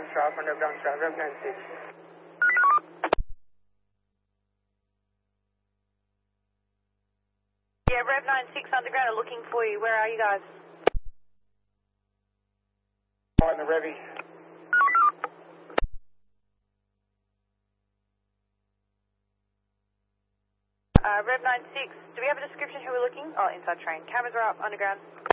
south, underground south, Rev 96. Yeah, Rev 96 underground are looking for you. Where are you guys? On the Revy. Rev 96, do we have a description who we're looking? Oh, inside train. Cameras are up, underground.